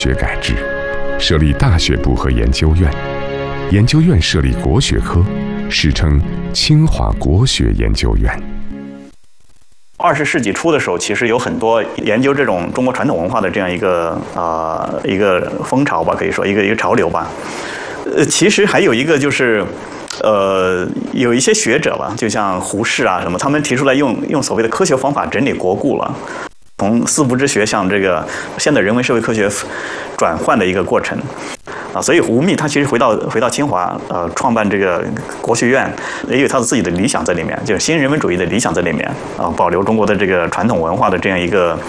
学改制，设立大学部和研究院，研究院设立国学科，史称清华国学研究院。 20世纪初的时候，其实有很多研究这种中国传统文化的这样一个风潮吧，可以说一个潮流吧。其实还有一个就是有一些学者吧，就像胡适啊什么，他们提出来用所谓的科学方法整理国故了，从四部之学向这个现代人文社会科学转换的一个过程。所以吴宓他其实回到清华，创办这个国学院，也有他自己的理想在里面，就是新人文主义的理想在里面保留中国的这个传统文化的这样一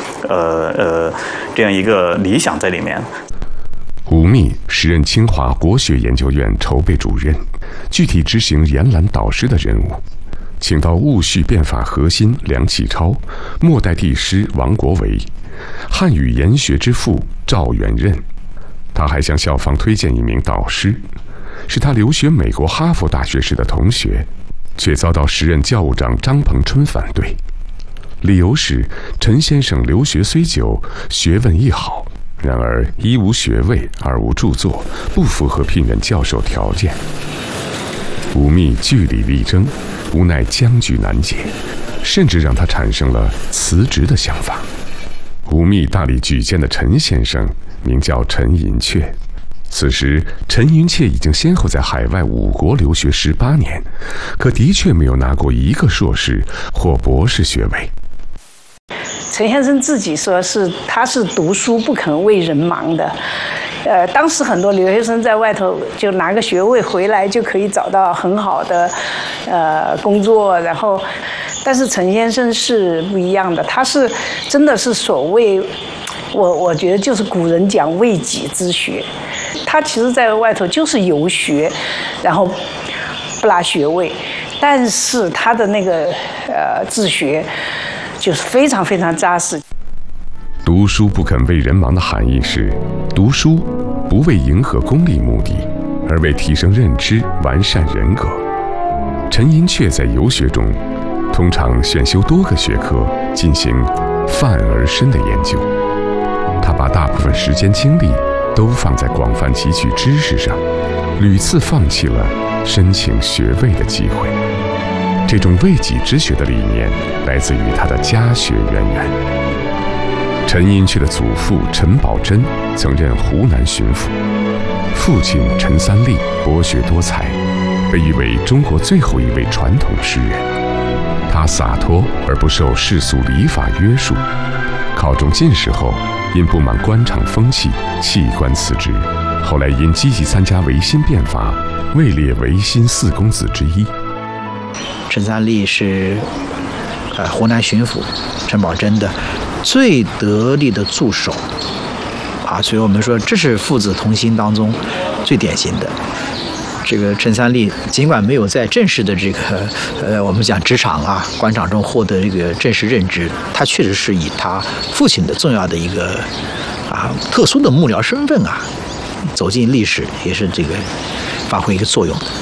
个理想在里面。 吴宓时任清华国学研究院筹备主任，具体执行延揽导师的任务，请到戊戌变法核心梁启超、末代帝师王国维、汉语研学之父赵元任。他还向校方推荐一名导师，是他留学美国哈佛大学时的同学，却遭到时任教务长张彭春反对，理由是陈先生留学虽久，学问亦好，然而一无学位，二无著作，不符合聘任教授条件。吴宓据理力争，无奈僵局难解，甚至让他产生了辞职的想法。吴宓大力举荐的陈先生名叫陈寅恪，此时陈寅恪已经先后在海外5国留学18年，可的确没有拿过一个硕士或博士学位。 陈先生自己说他是读书不肯为人忙的。当时很多留学生在外头就拿个学位回来就可以找到很好的工作，但是陈先生是不一样的，他是真的是所谓我觉得就是古人讲为己之学，他其实在外头就是游学，然后不拿学位，但是他的那个自学就是非常非常扎实。 读书不肯为人忙的含义是，读书不为迎合功利目的，而为提升认知、完善人格。陈寅恪在游学中，通常选修多个学科，进行泛而深的研究。他把大部分时间精力都放在广泛汲取知识上，屡次放弃了申请学位的机会。这种为己之学的理念来自于他的家学渊源。陈寅恪的祖父陈宝箴曾任湖南巡抚，父亲陈三立博学多才，被誉为中国最后一位传统诗人。他洒脱而不受世俗礼法约束，考中进士后，因不满官场风气，弃官辞职。后来因积极参加维新变法，位列维新4公子之一。 陈三立是湖南巡抚陈宝箴的最得力的助手所以我们说这是父子同心当中最典型的。这个陈三立尽管没有在正式的这个我们讲职场官场中获得这个正式任职，他确实是以他父亲的重要的一个特殊的幕僚身份走进历史，也是这个发挥一个作用的。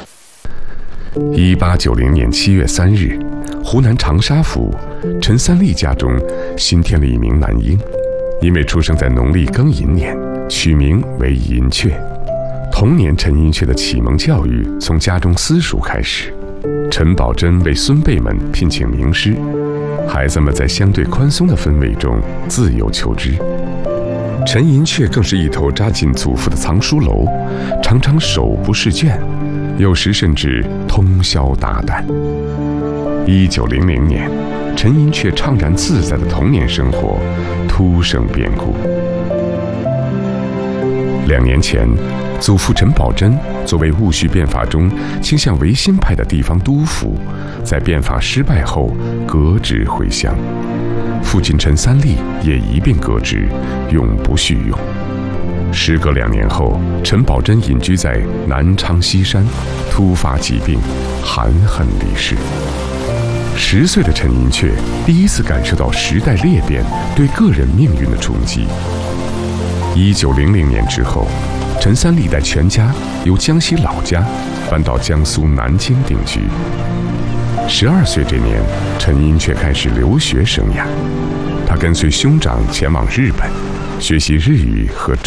1890年7月3日，湖南长沙府陈三立家中新添了一名男婴，因为出生在农历庚寅年，取名为寅恪。同年，陈寅恪的启蒙教育从家中私塾开始。陈宝箴为孙辈们聘请名师，孩子们在相对宽松的氛围中自由求知。陈寅恪更是一头扎进祖父的藏书楼，常常手不释卷，有时甚至通宵达旦。1900年，陈寅恪怅然自在的童年生活突生变故。2年前，祖父陈宝箴作为戊戌变法中倾向维新派的地方督抚，在变法失败后革职回乡。父亲陈三立也一并革职，永不叙用。时隔2年后，陈宝箴隐居在南昌西山，突发疾病，含恨离世。10岁的陈寅恪第一次感受到时代裂变对个人命运的冲击。1900年之后，陈三立带全家由江西老家搬到江苏南京定居。12岁这年，陈寅恪开始留学生涯。他跟随兄长前往日本， 学习日语和